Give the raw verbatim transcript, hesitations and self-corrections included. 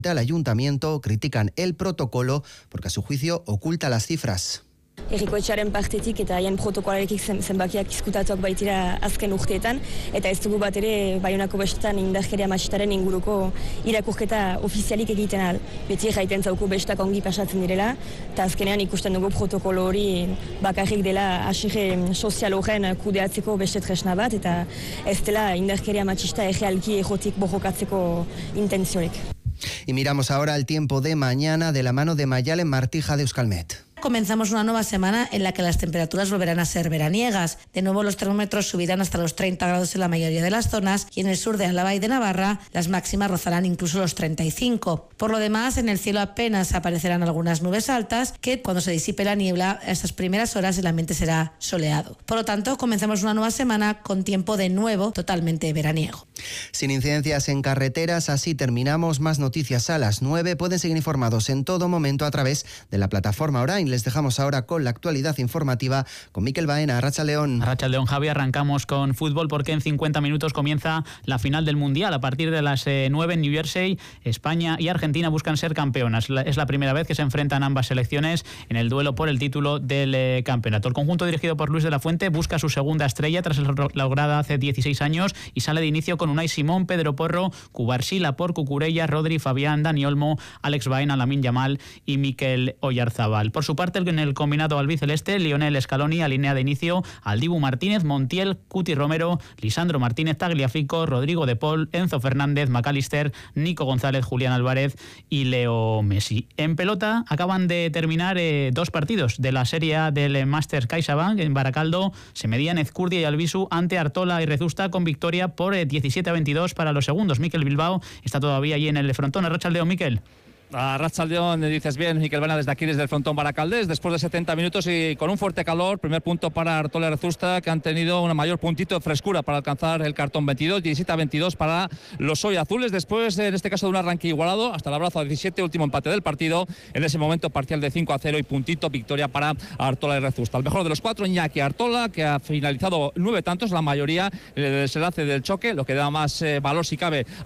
al ayuntamiento critican el protocolo porque a su juicio oculta las cifras. Herriko etxearen partetik eta haien protokolarekin zenbakiak izkutatuak baitira azken urteetan, eta ez dugu bat ere Baionako bestetan indarkeria matxistaren inguruko irakurketa ofizialik egiten al. Beti erraiten zauku bestak ongi pasatzen direla, eta azkenean ikusten dugu protokolo hori bakarrik dela asire sozial horren kudeatzeko beste tresna bat, eta ez dela indarkeria matxista errealki ejotik borrokatzeko intentziorik. Y miramos ahora el tiempo de mañana de la mano de Mayalen Martija de Euskalmet. Comenzamos una nueva semana en la que las temperaturas volverán a ser veraniegas. De nuevo los termómetros subirán hasta los treinta grados en la mayoría de las zonas y en el sur de Álava y de Navarra las máximas rozarán incluso los treinta y cinco. Por lo demás, en el cielo apenas aparecerán algunas nubes altas que cuando se disipe la niebla a estas primeras horas el ambiente será soleado. Por lo tanto, comenzamos una nueva semana con tiempo de nuevo totalmente veraniego. Sin incidencias en carreteras, así terminamos. Más noticias a las nueve. Pueden seguir informados en todo momento a través de la plataforma Orain. Les dejamos ahora con la actualidad informativa con Mikel Baena. Arratsaldeon. Arratsaldeon, Javi. Arrancamos con fútbol porque en cincuenta minutos comienza la final del Mundial. A partir de las eh, nueve en New Jersey, España y Argentina buscan ser campeonas. La, es la primera vez que se enfrentan ambas selecciones en el duelo por el título del eh, campeonato. El conjunto dirigido por Luis de la Fuente busca su segunda estrella tras la lograda hace dieciséis años y sale de inicio con Unai Simón, Pedro Porro, Cubarsí, Laporte, Cucurella, Rodri, Fabián, Dani Olmo, Alex Baena, Lamine Yamal y Mikel Oyarzabal. Por su parte, el en el combinado albiceleste, Lionel Scaloni alinea de inicio al Dibu Martínez, Montiel, Cuti Romero, Lisandro Martínez, Tagliafico, Rodrigo de Paul, Enzo Fernández, McAllister, Nico González, Julián Álvarez y Leo Messi. En pelota acaban de terminar eh, dos partidos de la Serie A del Masters CaixaBank. En Baracaldo se medían Ezcurdia y Albisu ante Artola y Rezusta con victoria por eh, diecisiete a veintidós para los segundos. Mikel Bilbao está todavía allí en el frontón. Arratsaldeon, Mikel. A Arratsaldeon, dices bien, Mikel Baena desde aquí, desde el frontón Baracaldés, después de setenta minutos y con un fuerte calor. Primer punto para Artola y Rezusta, que han tenido un mayor puntito de frescura para alcanzar el cartón veintidós, diecisiete a veintidós para los Soy Azules, después en este caso de un arranque igualado hasta el abrazo a diecisiete, último empate del partido, en ese momento parcial de cinco a cero y puntito, victoria para Artola y Rezusta. El mejor de los cuatro, Iñaki Artola, que ha finalizado nueve tantos, la mayoría del desenlace del choque, lo que da más eh, valor si cabe